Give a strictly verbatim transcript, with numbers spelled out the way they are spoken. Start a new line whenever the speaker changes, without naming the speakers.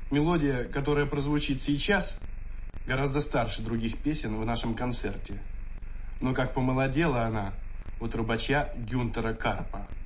Мелодия, которая прозвучит сейчас, гораздо старше других песен в нашем концерте. Но как помолодела она у трубача Гюнтера Карпа.